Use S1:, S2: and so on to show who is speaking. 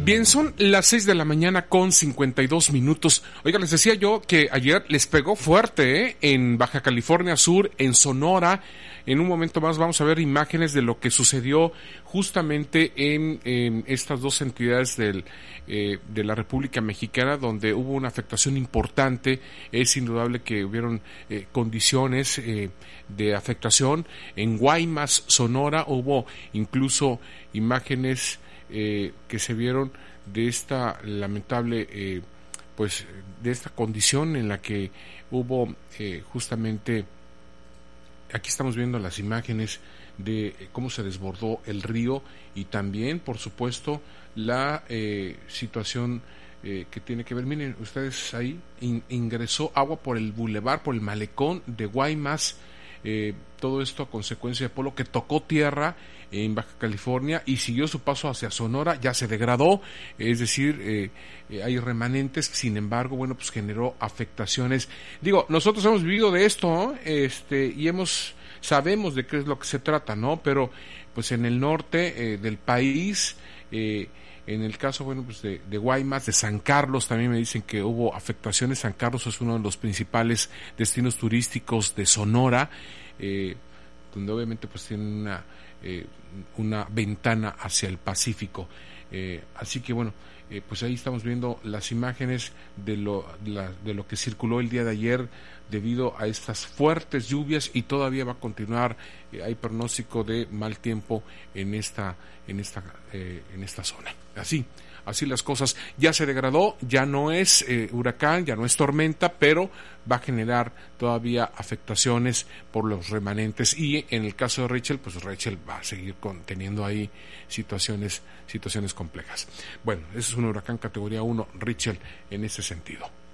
S1: Bien, son las 6 de la mañana con 52 minutos. Oiga, les decía yo que ayer les pegó fuerte, en Baja California Sur, en Sonora. En un momento más vamos a ver imágenes de lo que sucedió justamente en estas dos entidades de la República Mexicana, donde hubo una afectación importante. Es indudable que hubieron condiciones de afectación. En Guaymas, Sonora, hubo incluso imágenes que se vieron de esta lamentable de esta condición en la que hubo justamente, aquí estamos viendo las imágenes de cómo se desbordó el río, y también por supuesto la situación que tiene que ver, miren ustedes ahí, ingresó agua por el bulevar, por el malecón de Guaymas. Todo esto a consecuencia de polo que tocó tierra en Baja California y siguió su paso hacia Sonora. Ya se degradó, es decir, hay remanentes. Sin embargo, bueno, pues generó afectaciones. Digo, nosotros hemos vivido de esto, ¿no? Y sabemos de qué es lo que se trata, ¿no? Pero pues en el norte del país, en el caso, bueno, pues de Guaymas, de San Carlos, también me dicen que hubo afectaciones. San Carlos es uno de los principales destinos turísticos de Sonora, donde obviamente pues tienen una ventana hacia el Pacífico. Así que bueno, pues ahí estamos viendo las imágenes de lo que circuló el día de ayer debido a estas fuertes lluvias, y todavía va a continuar. Hay pronóstico de mal tiempo en esta zona. Así las cosas. Ya se degradó, ya no es huracán, ya no es tormenta, pero va a generar todavía afectaciones por los remanentes, y en el caso de Rachel, pues Rachel va a seguir teniendo ahí situaciones complejas. Bueno, ese es un huracán categoría 1, Rachel, en ese sentido.